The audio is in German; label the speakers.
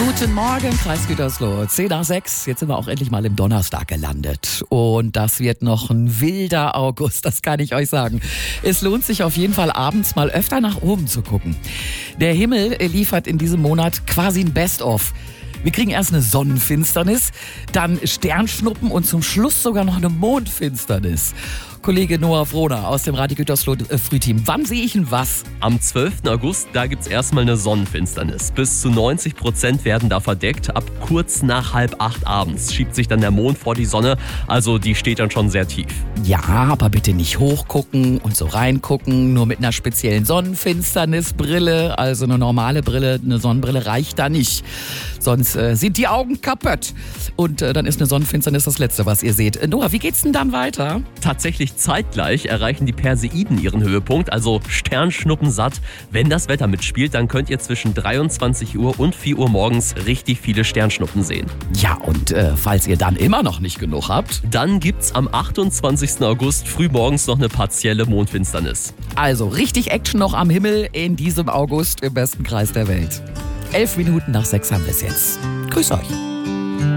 Speaker 1: Guten Morgen, Kreis Gütersloh. 10 nach 6. Jetzt sind wir auch endlich mal im Donnerstag gelandet. Und das wird noch ein wilder August, das kann ich euch sagen. Es lohnt sich auf jeden Fall abends mal öfter nach oben zu gucken. Der Himmel liefert in diesem Monat quasi ein Best-of. Wir kriegen erst eine Sonnenfinsternis, dann Sternschnuppen und zum Schluss sogar noch eine Mondfinsternis. Kollege Noah Frohner aus dem Radio Gütersloh Frühteam. Wann sehe ich denn was?
Speaker 2: Am 12. August, da gibt's erstmal eine Sonnenfinsternis. Bis zu 90% werden da verdeckt. Ab kurz nach 7:30 abends schiebt sich dann der Mond vor die Sonne. Also die steht dann schon sehr tief.
Speaker 1: Ja, aber bitte nicht hochgucken und so reingucken. Nur mit einer speziellen Sonnenfinsternisbrille. Also eine normale Brille, eine Sonnenbrille reicht da nicht. Sonst sind die Augen kaputt. Und dann ist eine Sonnenfinsternis das Letzte, was ihr seht. Noah, wie geht's denn dann weiter?
Speaker 2: Tatsächlich zeitgleich erreichen die Perseiden ihren Höhepunkt, also Sternschnuppen satt. Wenn das Wetter mitspielt, dann könnt ihr zwischen 23 Uhr und 4 Uhr morgens richtig viele Sternschnuppen sehen.
Speaker 1: Ja, und falls ihr dann immer noch nicht genug habt,
Speaker 2: dann gibt's am 28. August frühmorgens noch eine partielle Mondfinsternis.
Speaker 1: Also richtig Action noch am Himmel in diesem August im besten Kreis der Welt. 11 Minuten nach 6 haben wir es jetzt. Grüß euch.